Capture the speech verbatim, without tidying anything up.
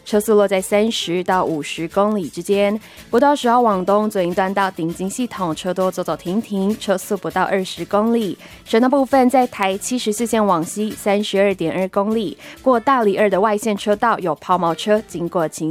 车速落在三十到五十公里之间。国道十号往东左营段到顶金系统车多走走停停，车速不到二十公里。省道部分在台七十四线往西三十二点二公里，过大里二的外线车道有抛锚车经过。